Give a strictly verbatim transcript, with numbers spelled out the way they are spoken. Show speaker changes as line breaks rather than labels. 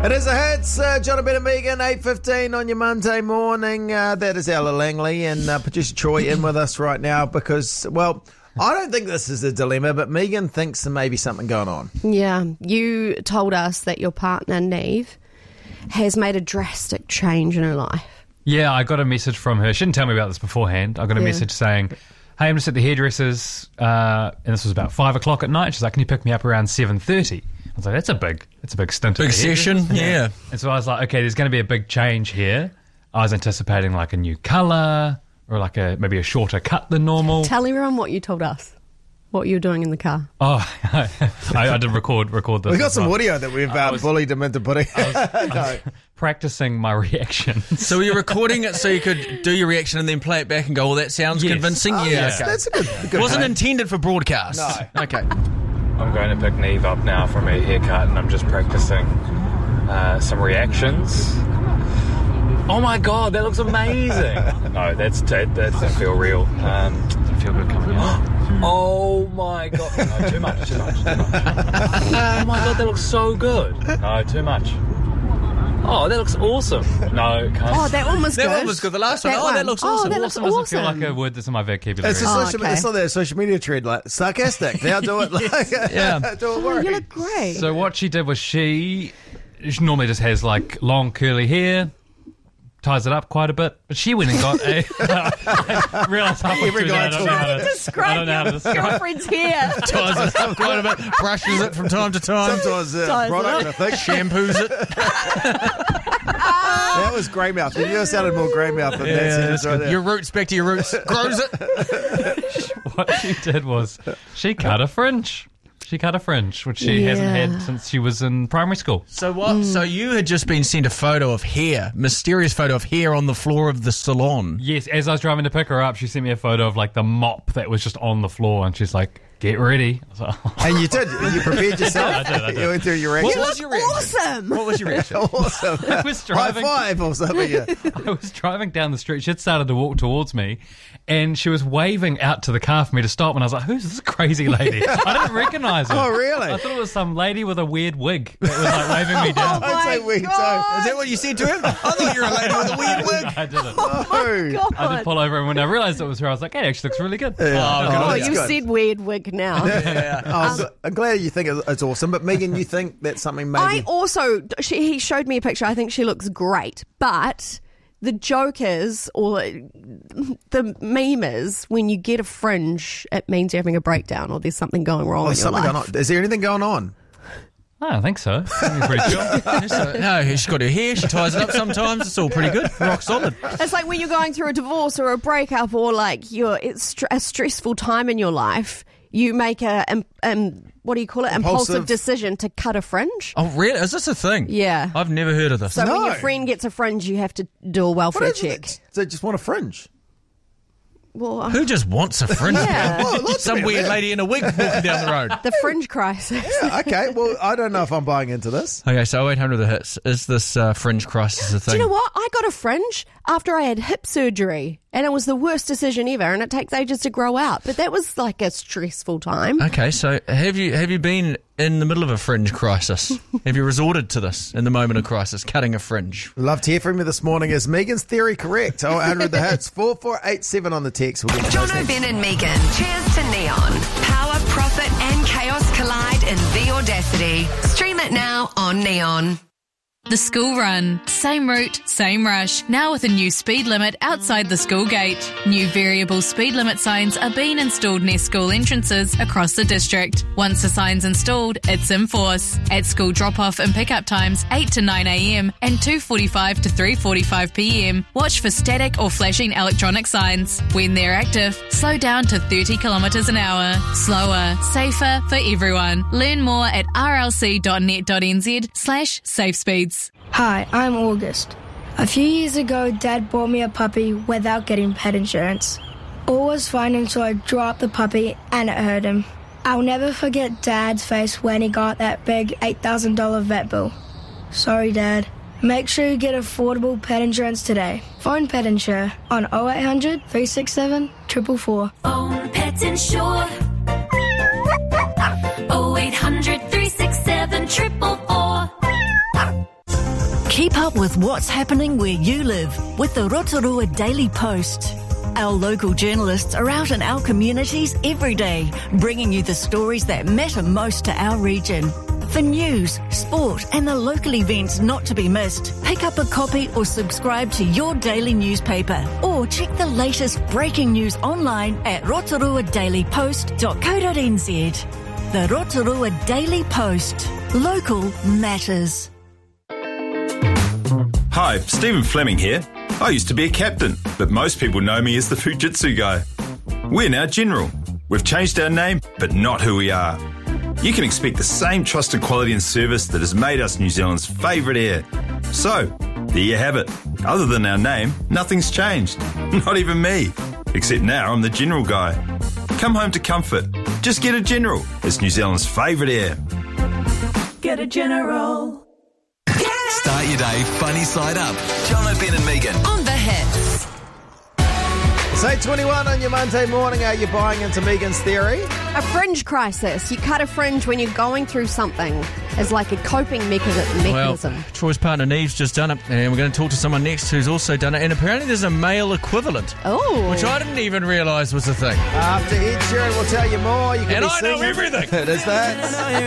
It is a hits, uh, John Ben and Megan, eight fifteen on your Monday morning. Uh, that is Ella Langley and uh, producer Troy in with us right now because, well, I don't think this is a dilemma, but Megan thinks there may be something going on.
Yeah, you told us that your partner, Neve, has made a drastic change in her life.
Yeah, I got a message from her. She didn't tell me about this beforehand. I got a
Yeah.
message saying, hey, I'm just at the hairdresser's, uh, and this was about five o'clock at night. She's like, can you pick me up around seven thirty? I was like, that's a big, that's a big stint.
Big
at the
session,
hairdresser's.
yeah.
And so I was like, okay, there's going to be a big change here. I was anticipating like a new colour or like a maybe a shorter cut than normal.
Tell everyone what you told us, what you were doing in the car.
Oh, I, I did record record this.
We got
as
some
well.
audio that we've
I
uh,
was-
bullied him into putting. No.
Practicing my reactions.
So you're recording it so you could do your reaction and then play it back and go, well, that sounds
Yes.
convincing.
Oh,
yeah,
yes,
okay.
that's a good, a good
Wasn't
plan.
intended for broadcast.
No.
Okay.
I'm going to pick Neve up now from her haircut and I'm just practicing uh, some reactions. Oh my god, that looks amazing! No, that's that, that doesn't feel real. Um, doesn't feel good coming out. Oh my god! No, too much, too much, too much. Oh my god, that looks so good. No, too much. Oh, that looks awesome. No, can't.
Oh, that one was
That
good.
one was good. The last one,
That
oh, that looks
Oh,
awesome.
that looks
awesome doesn't
awesome.
feel like a word that's in my vocabulary.
It's, a
Oh,
social,
okay.
it's not their social media trend, like sarcastic. Now do it. Like,
Yeah.
do it
Oh,
work.
you look great.
So what she did was she, she normally just has like long curly hair, ties it up quite a bit, but she went and got a. I realised halfway
Every
through
guy
that I don't know how to I
Describe
don't know how to
your
describe.
girlfriend's hair.
Ties it up quite a bit, brushes it from time to time,
Sometimes uh,
Ties it
product, I
up.
think.
shampoos it.
That was grey mouth. You just sounded more grey mouth than that
Yeah,
sentence
that's
right
good.
there.
Your roots, back to your roots. Grows it.
What she did was she cut a fringe. She cut a fringe, which she hasn't
Yeah.
had since she was in primary school.
So what? So you had just been sent a photo of hair, mysterious photo of hair on the floor of the salon.
Yes, as I was driving to pick her up, she sent me a photo of like the mop that was just on the floor, and she's like, "Get ready." I was like, oh.
And you did. You prepared yourself.
I did, I did.
You went through your
What
reaction.
was your reaction?
Awesome.
What was your reaction?
Awesome.
I was
High
driving.
five or something. Yeah.
I was driving down the street. She had started to walk towards me, and she was waving out to the car for me to stop. And I was like, "Who's this crazy lady?" I didn't recognise her.
Oh, really?
I thought it was some lady with a weird wig that was like waving me down.
I'd say
my
weird
God.
Is that what you said to him? I thought you were a lady with a weird wig.
I didn't.
too.
God.
I did pull over, and when I realised it was her, I was like, "Hey, it actually looks really good."
Oh, good
Oh,
on
that's
you
good.
said weird wig now.
Yeah.
Oh, so- I'm glad you think it- it's awesome, but Megan, you think that's something
I
maybe.
also, she, he showed me a picture. I think she looks great, but the joke is, or the meme is, when you get a fringe, it means you're having a breakdown or there's something going wrong
Oh,
in your
something
life.
going on. Is there anything going on?
I don't think so. I think it's pretty chill.
So, no, she's got her hair. She ties it up sometimes. It's all pretty good. Rock solid.
It's like when you're going through a divorce or a breakup or like you're it's str- a stressful time in your life. You make a um, um, what do you call it? Impulsive,
Impulsive.
decision to cut a fringe.
Oh, really? Is this a thing?
Yeah.
I've never heard of this.
So when
No.
your friend gets a fringe, you have to do a welfare
What is
check.
it? They just want a fringe.
Well, uh,
Who just wants a fringe?
Yeah.
Well, lots of
Some
people,
weird
yeah.
lady in a wig walking down the road.
the fringe crisis.
Okay, well, I don't know if I'm buying into this.
Okay, so oh eight hundred the hits. Is this uh, fringe crisis a thing?
Do you know what? I got a fringe after I had hip surgery, and it was the worst decision ever, and it takes ages to grow out. But that was like a stressful time.
Okay, so have you have you been in the middle of a fringe crisis? Have you resorted to this in the moment of crisis, cutting a fringe?
Love to hear from you this morning. Is Megan's theory correct? Oh, one hundred the hits. four four eight seven on the text. We'll get to those
Jono,
next.
Ben and Megan. Cheers to Neon. Power, profit and chaos collide in The Audacity. Stream it now on Neon.
The school run. Same route, same rush. Now with a new speed limit outside the school gate. New variable speed limit signs are being installed near school entrances across the district. Once the sign's installed, it's in force. At school drop-off and pick-up times eight to nine a.m. and two forty-five to three forty-five p.m. Watch for static or flashing electronic signs. When they're active, slow down to thirty kilometres an hour. Slower, safer for everyone. Learn more at rlc.net.nz slash safe speeds.
Hi, I'm August. A few years ago, Dad bought me a puppy without getting pet insurance. All was fine until I dropped the puppy and it hurt him. I'll never forget Dad's face when he got that big eight thousand dollars vet bill. Sorry, Dad. Make sure you get affordable pet insurance today. Phone Pet Insure on oh eight hundred, three six seven, four four four.
Phone Pet Insure. oh eight hundred, three six seven, four four four.
up with what's happening where you live with the Rotorua Daily Post. Our local journalists are out in our communities every day, bringing you the stories that matter most to our region. For news, sport and the local events not to be missed, pick up a copy or subscribe to your daily newspaper, or check the latest breaking news online at rotorua daily post dot co dot n z. The Rotorua Daily Post. Local matters.
Hi, Stephen Fleming here. I used to be a captain, but most people know me as the Fujitsu guy. We're now General. We've changed our name, but not who we are. You can expect the same trusted quality and service that has made us New Zealand's favourite air. So, there you have it. Other than our name, nothing's changed. Not even me. Except now I'm the General guy. Come home to comfort. Just get a General. It's New Zealand's favourite air.
Get a General.
Start your day funny side up. John O'Ben and Megan.
On the hits.
It's eight twenty-one on your Monday morning. Are you buying into Megan's theory?
A fringe crisis. You cut a fringe when you're going through something as like a coping mecha- mechanism.
Well, Troy's partner Neve's just done it, and we're going to talk to someone next who's also done it. And apparently there's a male equivalent.
Oh.
Which I didn't even realise was a thing.
After Ed Sheeran will tell you more. You can
And
be
I know
singing.
everything.
It is that.